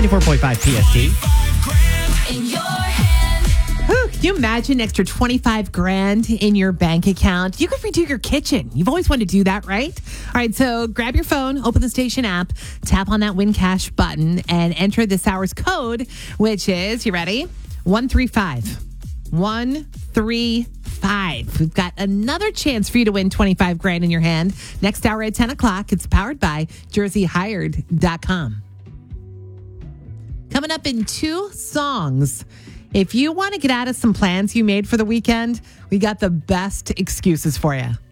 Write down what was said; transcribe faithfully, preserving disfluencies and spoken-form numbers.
ninety-four point five P S T. In your hand. Whew, can you imagine an extra twenty-five grand in your bank account? You could redo your kitchen. You've always wanted to do that, right? All right, so grab your phone, open the station app, tap on that Win Cash button, and enter this hour's code, which is, you ready? one three five. one three five. We've got another chance for you to win twenty-five grand in your hand. Next hour at ten o'clock. It's powered by jersey hired dot com. Coming up in two songs. If you want to get out of some plans you made for the weekend, we got the best excuses for you.